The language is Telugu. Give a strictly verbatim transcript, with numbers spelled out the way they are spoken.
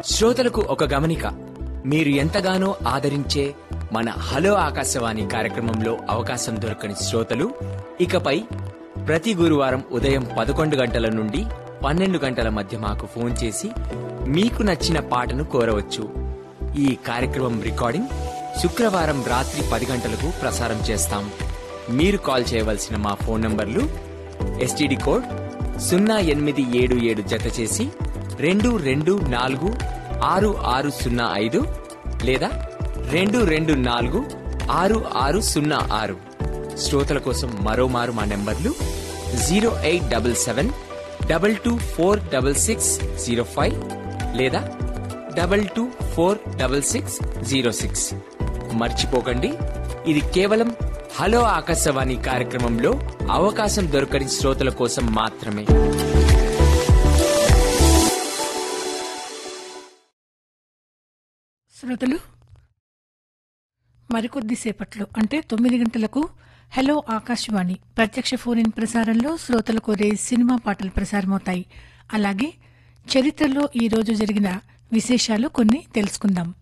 శ్రోతలకు ఒక గమనిక. మీరు ఎంతగానో ఆదరించే మన హలో ఆకాశవాణి కార్యక్రమంలో అవకాశం దొరకని శ్రోతలు ఇకపై ప్రతి గురువారం ఉదయం పదకొండు గంటల నుండి పన్నెండు గంటల మధ్య మాకు ఫోన్ చేసి మీకు నచ్చిన పాటను కోరవచ్చు. ఈ కార్యక్రమం రికార్డింగ్ శుక్రవారం రాత్రి పది గంటలకు ప్రసారం చేస్తాం. మీరు కాల్ చేయవలసిన మా ఫోన్ నంబర్లు ఎస్టీడీ కోడ్ సున్నా ఎనిమిది ఏడు ఏడు జత చేసి రెండు రెండు నాలుగు ఆరు ఆరు సున్నా ఐదు లేదా రెండు రెండు నాలుగు ఆరు ఆరు సున్నా ఆరు. శ్రోతల కోసం మరోమారు మా నెంబర్లు zero eight double seven double two four double six zero five లేదా double two four double six zero six. మర్చిపోకండి, ఇది కేవలం హలో ఆకాశవాణి కార్యక్రమంలో అవకాశం దొరకని శ్రోతల కోసం మాత్రమే. శ్రోతలు, మరికొద్దిసేపట్లో అంటే తొమ్మిది గంటలకు హలో ఆకాశవాణి ప్రత్యక్ష ఫోన్ ఇన్ ప్రసారంలో శ్రోతలు కోరే సినిమా పాటలు ప్రసారమవుతాయి. అలాగే చరిత్రలో ఈ రోజు జరిగిన విశేషాలు కొన్ని తెలుసుకుందాం.